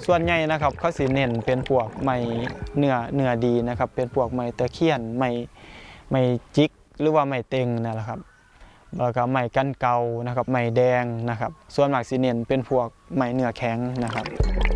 ส่วนใหญ่นะครับเขาสิเน้นเป็นพวกไม้เนื้อดีนะครับเป็นพวกไม้ตะเคียนไม้จิกหรือว่าไม้เต็งนั่นแหละครับแล้วก็ไม้กันเกานะครับไม้แดงนะครับส่วนมากสิเน้นเป็นพวกไม้เนื้อแข็งนะครับ